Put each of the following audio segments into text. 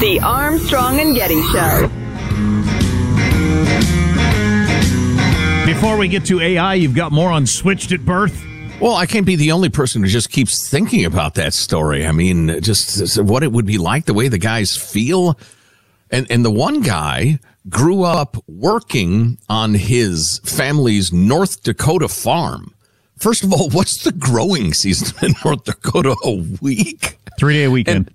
The Armstrong and Getty Show. Before we get to AI, you've got more on Switched at Birth. Well, I can't be the only person who just keeps thinking about that story. I mean, just what it would be like, the way the guys feel. And the one guy grew up working on his family's North Dakota farm. First of all, what's the growing season in North Dakota? A week? 3-day weekend.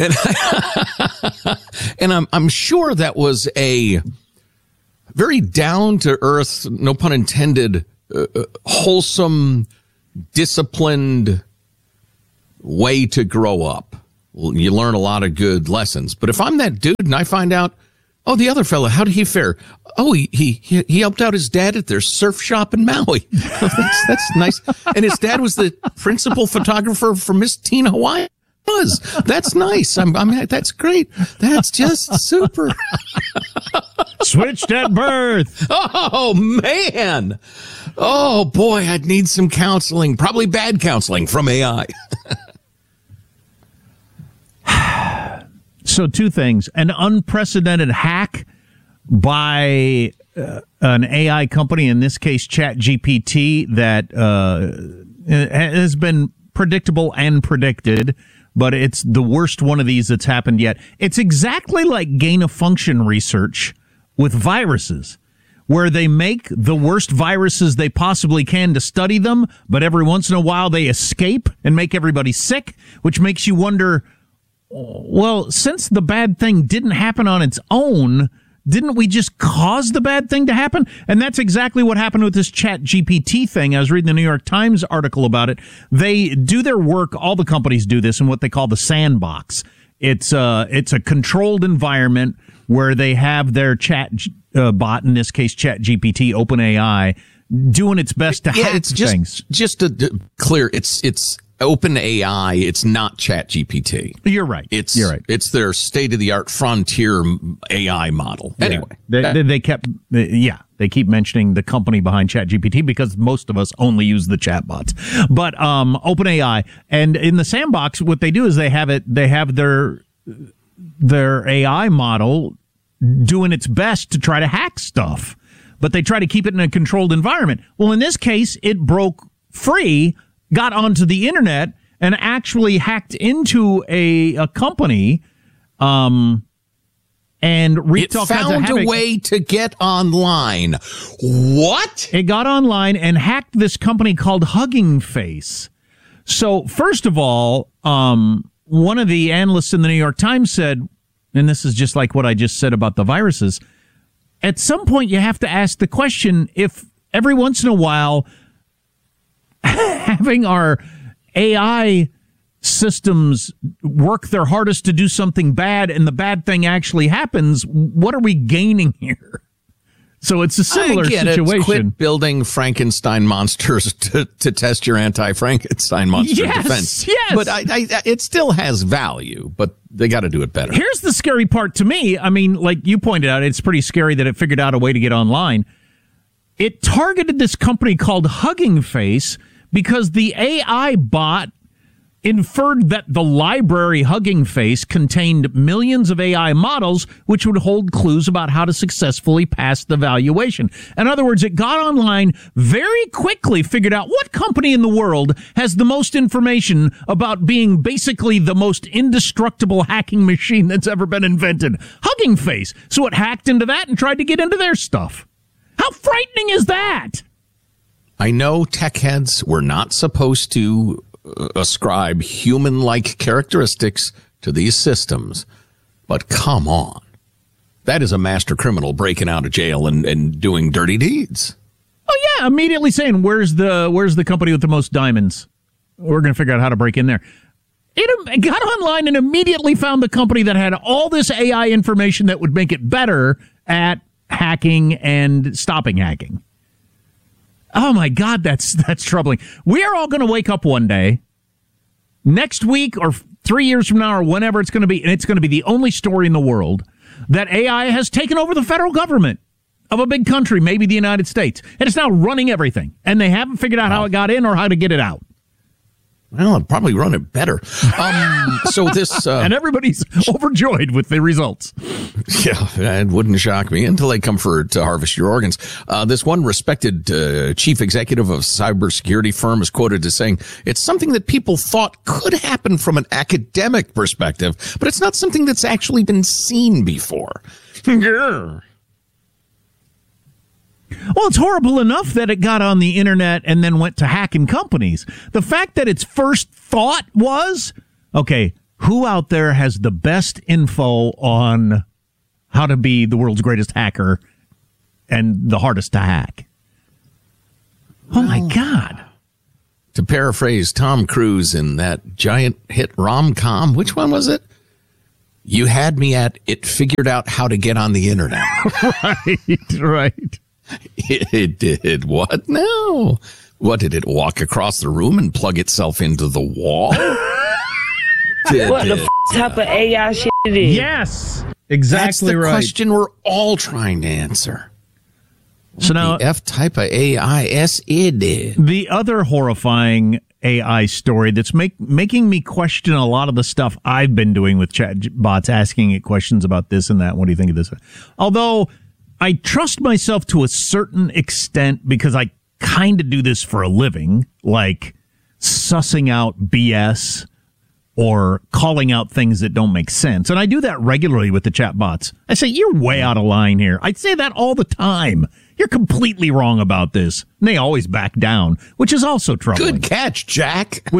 And I'm sure that was a very down-to-earth, no pun intended, wholesome, disciplined way to grow up. Well, you learn a lot of good lessons. But if I'm that dude and I find out, oh, the other fella, how did he fare? Oh, he helped out his dad at their surf shop in Maui. That's nice. And his dad was the principal photographer for Miss Teen Hawaii. That's nice. That's great. That's just super. Switched at Birth. Oh, man. Oh, boy, I'd need some counseling. Probably bad counseling from AI. So two things. An unprecedented hack by an AI company, in this case ChatGPT, that has been predictable and predicted, but it's the worst one of these that's happened yet. It's exactly like gain-of-function research with viruses, where they make the worst viruses they possibly can to study them, but every once in a while they escape and make everybody sick, which makes you wonder, well, since the bad thing didn't happen on its own, didn't we just cause the bad thing to happen? And that's exactly what happened with this ChatGPT thing. I was reading the New York Times article about it. They do their work, all the companies do this, in what they call the sandbox. It's a controlled environment where they have their chat bot, in this case ChatGPT, OpenAI, doing its best to hack things. Just to clear, it's OpenAI, it's not ChatGPT. You're right. You're right. It's their state-of-the-art frontier AI model. Yeah. Anyway. They keep mentioning the company behind ChatGPT because most of us only use the chatbots. But OpenAI, and in the sandbox, what they do is they have their AI model doing its best to try to hack stuff, but they try to keep it in a controlled environment. Well, in this case, it broke free, got onto the internet, and actually hacked into a company, and wreaked all kinds of havoc. It found a way to get online. What? It got online and hacked this company called Hugging Face. So, first of all, one of the analysts in the New York Times said, and this is just like what I just said about the viruses, at some point you have to ask the question, if every once in a while having our AI systems work their hardest to do something bad and the bad thing actually happens, what are we gaining here? So it's a similar situation. Quit building Frankenstein monsters to test your anti-Frankenstein monster defense. Yes. But it still has value, but they got to do it better. Here's the scary part to me. I mean, like you pointed out, it's pretty scary that it figured out a way to get online. It targeted this company called Hugging Face because the AI bot inferred that the library Hugging Face contained millions of AI models which would hold clues about how to successfully pass the valuation. In other words, it got online, very quickly figured out what company in the world has the most information about being basically the most indestructible hacking machine that's ever been invented. Hugging Face. So it hacked into that and tried to get into their stuff. How frightening is that? I know tech heads were not supposed to ascribe human-like characteristics to these systems, but come on. That is a master criminal breaking out of jail and doing dirty deeds. Oh yeah, immediately saying, where's the company with the most diamonds? We're going to figure out how to break in there. It got online and immediately found the company that had all this AI information that would make it better at hacking and stopping hacking. Oh my God, that's troubling. We are all going to wake up one day, next week or 3 years from now or whenever it's going to be, and it's going to be the only story in the world that AI has taken over the federal government of a big country, maybe the United States, and it's now running everything, and they haven't figured out how it got in or how to get it out. Well, I'd probably run it better. So this... and everybody's overjoyed with the results. Yeah, it wouldn't shock me until they come to harvest your organs. This one respected chief executive of a cybersecurity firm is quoted as saying, it's something that people thought could happen from an academic perspective, but it's not something that's actually been seen before. Well, it's horrible enough that it got on the internet and then went to hacking companies. The fact that its first thought was, okay, who out there has the best info on how to be the world's greatest hacker and the hardest to hack? Oh, my God. To paraphrase Tom Cruise in that giant hit rom-com, which one was it? You had me at it figured out how to get on the internet. Right. It did what now? What, did it walk across the room and plug itself into the wall? What the type of AI shit it is? Yes, exactly. That's the right. question we're all trying to answer. So now, the F type of AI it did. The other horrifying AI story that's making me question a lot of the stuff I've been doing with chatbots, asking it questions about this and that. What do you think of this? Although I trust myself to a certain extent because I kind of do this for a living, like sussing out BS or calling out things that don't make sense. And I do that regularly with the chatbots. I say, you're way out of line here. I say that all the time. You're completely wrong about this. And they always back down, which is also troubling. Good catch, Jack.